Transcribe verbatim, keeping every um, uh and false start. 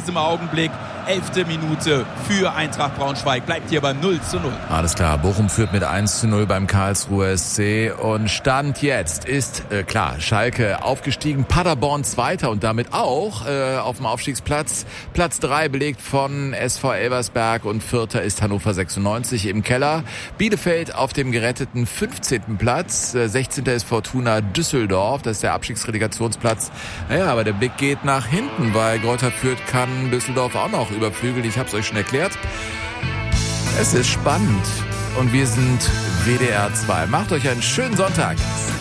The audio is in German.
diesem Augenblick. Elfte Minute für Eintracht Braunschweig. Bleibt hier beim null zu null. Alles klar, Bochum führt mit eins zu null beim Karlsruher S C. Und Stand jetzt ist, äh, klar, Schalke aufgestiegen, Paderborn Zweiter und damit auch äh, auf dem Aufstiegsplatz. Platz drei belegt von S V Elversberg und Vierter ist Hannover sechsundneunzig im Keller. Bielefeld auf dem geretteten fünfzehnten Platz. Äh, sechzehnter ist Fortuna Düsseldorf, das ist der Abstiegsrelegationsplatz. Naja, aber der Blick geht nach hinten, weil Greuther Fürth kann Düsseldorf auch noch überflügeln. Ich habe es euch schon erklärt. Es ist spannend und wir sind W D R zwei. Macht euch einen schönen Sonntag.